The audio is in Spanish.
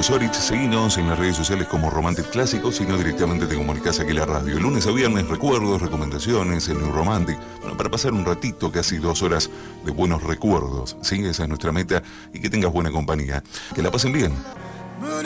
Nico Sorich. Seguinos en las redes sociales como Romantic Clásicos, si no directamente te comunicás aquí en la radio. Lunes a viernes, recuerdos, recomendaciones, el New Romantic. Bueno, para pasar un ratito, casi 2 horas de buenos recuerdos. ¿Sí? Esa es nuestra meta y que tengas buena compañía. Que la pasen bien.